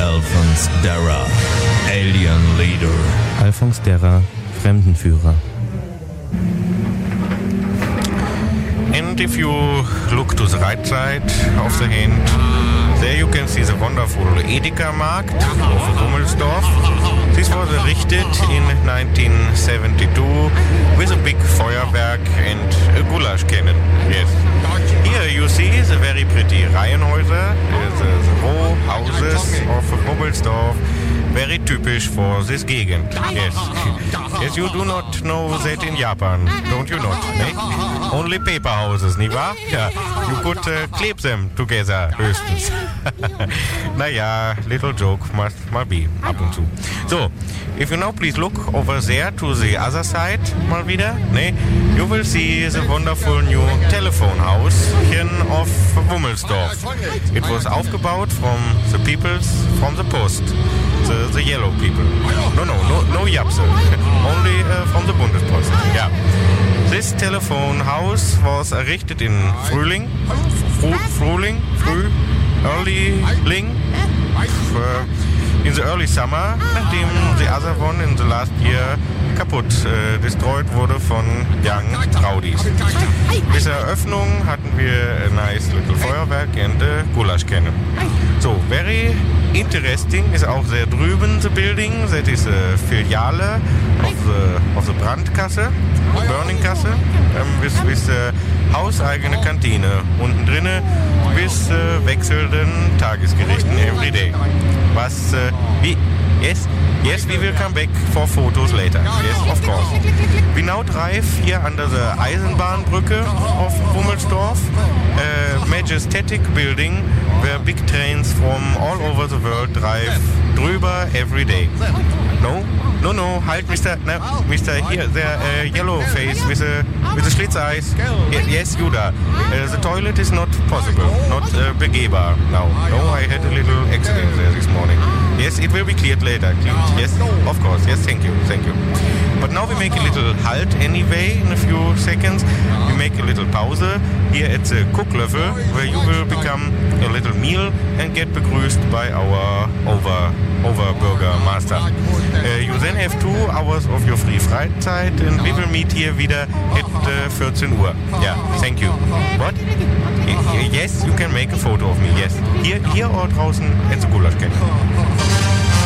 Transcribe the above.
Alphonse Darra, Alien Leader. Alphonse Darra, Fremdenführer. And if you look to the right side of the hand, there you can see the wonderful Edeka Markt of Wummelsdorf. This was erected in 1972 with a big Feuerwerk and a goulash cannon. Yes. Here you see the very pretty Reihenhäuser, the row houses of Wummelsdorf. Very typisch for this gegend. Yes. Yes, you do not know that in Japan, don't you not? Ne? Only paper houses, nicht wahr? Yeah. You could clip them together, höchstens. Naja, little joke must mal be, ab und zu. So, if you now please look over there to the other side, mal wieder, ne? You will see the wonderful new telephone house here of Wummelsdorf. It was aufgebaut from the peoples from the post. The yellow people. No Japse. Only from the Bundespost. Yeah. This telephone house was errichtet in in the early summer, nachdem the other one in the last year kaputt destroyed wurde von Young Rowdies. Bis Eröffnung hatten wir a nice little Feuerwerk and a goulash cannon. So, very interesting is auch there drüben the building, that is a Filiale of the Brandkasse, Burningkasse, with hauseigene Kantine unten drinne, bis wechselnden Tagesgerichten every day. Was, Yes, we will come back for photos later. Yes, of course. We now drive here under the Eisenbahnbrücke of Wummelsdorf, a majestic building where big trains from all over the world drive drüber every day. No, halt, Mr. Here, the yellow face with the slits eyes. Yes, Judah. The toilet is not possible, not begehbar now. No, I had a little accident there this morning. Yes, it will be cleared later. Yes, of course. Yes, thank you. But now we make a little halt anyway in a few seconds. We make a little pause here at the Cooklöffel, where you will become a little meal and get begrüßt by our Oberbürgermeister. You then have 2 hours of your free Freizeit and we will meet here wieder at 14 Uhr. Yeah, thank you. What? Yes, you can make a photo of me, yes. Here or draußen at the Goulash Cannon.